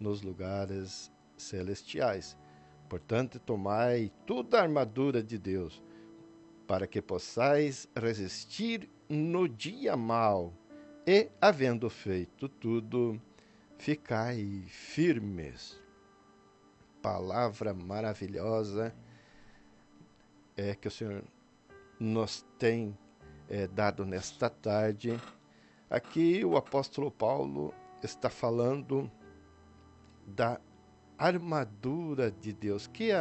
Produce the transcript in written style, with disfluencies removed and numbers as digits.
nos lugares celestiais. Portanto, tomai toda a armadura de Deus, para que possais resistir no dia mau, e, havendo feito tudo, ficai firmes. Palavra maravilhosa que o Senhor nos tem dado nesta tarde. Aqui o apóstolo Paulo está falando da armadura de Deus. Que